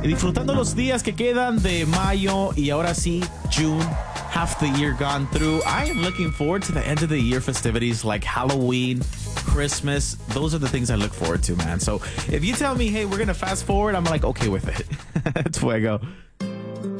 y disfrutando los días que quedan de mayo y ahora sí, June. Half the year gone through. I am looking forward to the end of the year festivities like Halloween, Christmas. Those are the things I look forward to, man. So if you tell me, hey, we're going to fast forward, I'm like, okay with it. That's where I go.